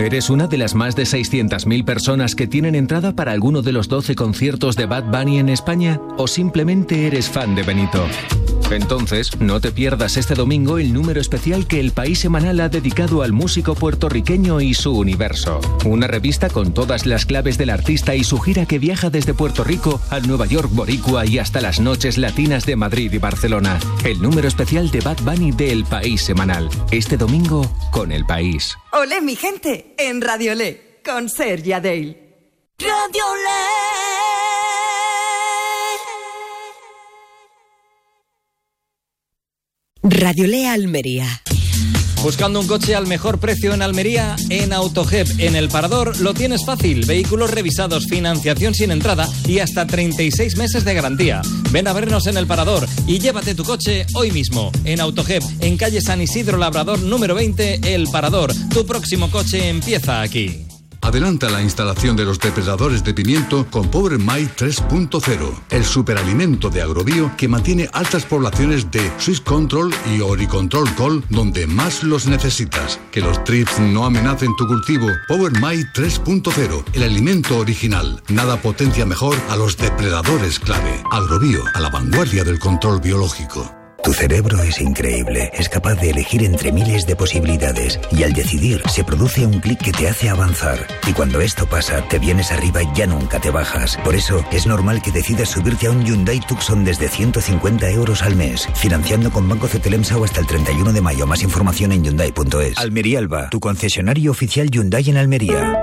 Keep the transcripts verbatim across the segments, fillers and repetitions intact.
¿Eres una de las más de seiscientas mil personas que tienen entrada para alguno de los doce conciertos de Bad Bunny en España? ¿O simplemente eres fan de Benito? Entonces, no te pierdas este domingo el número especial que El País Semanal ha dedicado al músico puertorriqueño y su universo. Una revista con todas las claves del artista y su gira que viaja desde Puerto Rico al Nueva York boricua y hasta las noches latinas de Madrid y Barcelona. El número especial de Bad Bunny de El País Semanal. Este domingo con El País. Olé, mi gente, en Radio Le, con Sergi Adell. Radio Le. Radio Le Almería. Buscando un coche al mejor precio en Almería, en Autogep, en El Parador, lo tienes fácil. Vehículos revisados, financiación sin entrada y hasta treinta y seis meses de garantía. Ven a vernos en El Parador y llévate tu coche hoy mismo. En Autogep, en calle San Isidro Labrador número veinte, El Parador. Tu próximo coche empieza aquí. Adelanta la instalación de los depredadores de pimiento con Power My tres punto cero, el superalimento de Agrobio que mantiene altas poblaciones de Swiss Control y Oricontrol Col donde más los necesitas. Que los trips no amenacen tu cultivo. Power My tres punto cero, el alimento original. Nada potencia mejor a los depredadores clave. Agrobio, a la vanguardia del control biológico. Tu cerebro es increíble, es capaz de elegir entre miles de posibilidades y al decidir se produce un clic que te hace avanzar. Y cuando esto pasa, te vienes arriba y ya nunca te bajas. Por eso es normal que decidas subirte a un Hyundai Tucson desde ciento cincuenta euros al mes, financiando con Banco Cetelemsau hasta el treinta y uno de mayo. Más información en Hyundai punto es. Almería Alba, tu concesionario oficial Hyundai en Almería.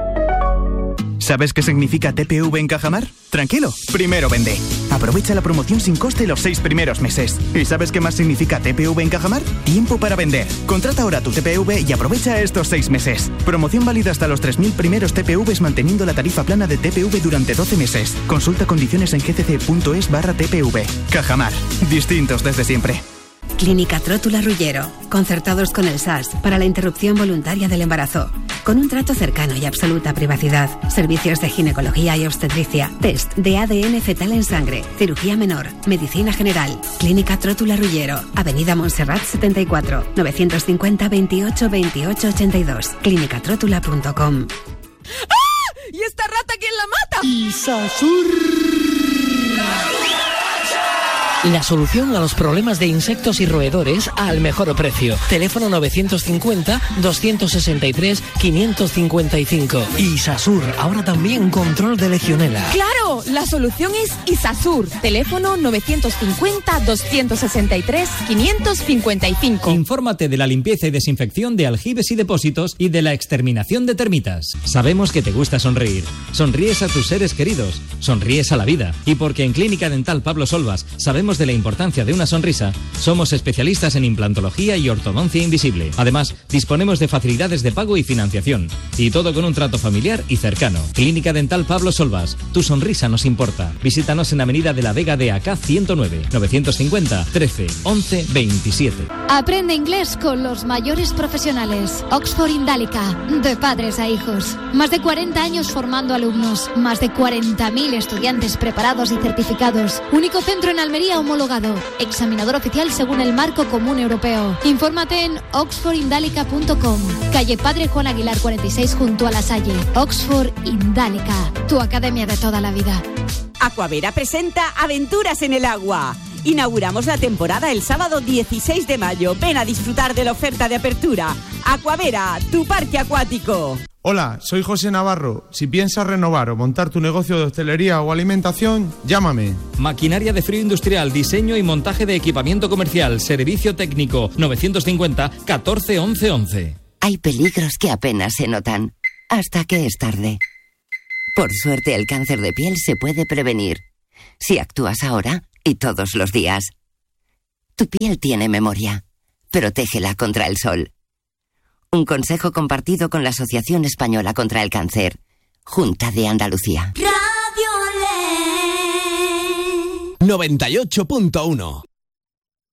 ¿Sabes qué significa T P V en Cajamar? Tranquilo, primero vende. Aprovecha la promoción sin coste los seis primeros meses. ¿Y sabes qué más significa T P V en Cajamar? Tiempo para vender. Contrata ahora tu T P V y aprovecha estos seis meses. Promoción válida hasta los tres mil primeros T P Vs manteniendo la tarifa plana de T P V durante doce meses. Consulta condiciones en gcc.es barra T P V. Cajamar. Distintos desde siempre. Clínica Trótula Rullero, concertados con el S A S para la interrupción voluntaria del embarazo, con un trato cercano y absoluta privacidad, servicios de ginecología y obstetricia, test de A D N fetal en sangre, cirugía menor, medicina general. Clínica Trótula Rullero, Avenida Montserrat setenta y cuatro, novecientos cincuenta veintiocho veintiocho ochenta y dos, clínica trótula punto com. ¡Ah! ¿Y esta rata quién la mata? Isasur. La solución a los problemas de insectos y roedores al mejor precio. Teléfono novecientos cincuenta, doscientos sesenta y tres, quinientos cincuenta y cinco. Isasur, ahora también control de legionela. ¡Claro! La solución es Isasur. Teléfono novecientos cincuenta, doscientos sesenta y tres, quinientos cincuenta y cinco. Infórmate de la limpieza y desinfección de aljibes y depósitos y de la exterminación de termitas. Sabemos que te gusta sonreír. Sonríes a tus seres queridos. Sonríes a la vida. Y porque en Clínica Dental Pablo Solvas sabemos de la importancia de una sonrisa, somos especialistas en implantología y ortodoncia invisible. Además, disponemos de facilidades de pago y financiación. Y todo con un trato familiar y cercano. Clínica Dental Pablo Solvas. Tu sonrisa nos importa. Visítanos en Avenida de la Vega de A K ciento nueve, novecientos cincuenta, trece, once, veintisiete. Aprende inglés con los mayores profesionales. Oxford Indálica, de padres a hijos. Más de cuarenta años formando alumnos. Más de cuarenta mil estudiantes preparados y certificados. Único centro en Almería homologado. Examinador oficial según el Marco Común Europeo. Infórmate en oxford indálica punto com. Calle Padre Juan Aguilar cuarenta y seis junto a La Salle. Oxford Indálica, tu academia de toda la vida. Aquavera presenta Aventuras en el Agua. Inauguramos la temporada el sábado dieciséis de mayo. Ven a disfrutar de la oferta de apertura. Aquavera, tu parque acuático. Hola, soy José Navarro. Si piensas renovar o montar tu negocio de hostelería o alimentación, llámame. Maquinaria de frío industrial, diseño y montaje de equipamiento comercial, servicio técnico, novecientos cincuenta, catorce, once, once. Hay peligros que apenas se notan, hasta que es tarde. Por suerte, el cáncer de piel se puede prevenir, si actúas ahora y todos los días. Tu piel tiene memoria. Protégela contra el sol. Un consejo compartido con la Asociación Española contra el Cáncer. Junta de Andalucía. Radio Le noventa y ocho punto uno.